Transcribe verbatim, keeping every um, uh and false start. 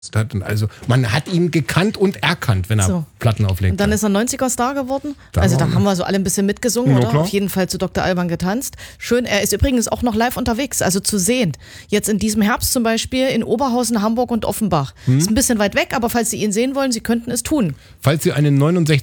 Also man hat ihn gekannt und erkannt, wenn er so Platten auflegt. Und dann ist er neunziger-Star geworden. Da also da wir. haben wir so alle ein bisschen mitgesungen, Ja, oder? klar. Auf jeden Fall zu Doktor Alban getanzt. Schön, er ist übrigens auch noch live unterwegs, also zu sehen. Jetzt in diesem Herbst zum Beispiel in Oberhausen, Hamburg und Offenbach. Hm. Ist ein bisschen weit weg, aber falls Sie ihn sehen wollen, Sie könnten es tun. Falls Sie einen neunundsechzig